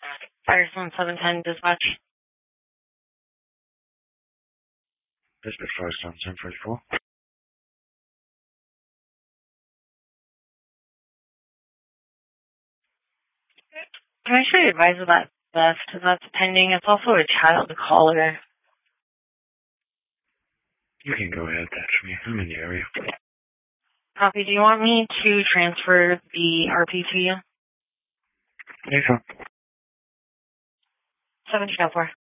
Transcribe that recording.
Firestone 710 dispatch. Dispatch Firestone 1044. Can I show you advise of that theft that's pending? It's also a child caller. You can go ahead, that's me. I'm in the area. Copy. Do you want me to transfer the RP to you? Yes, sir. 704.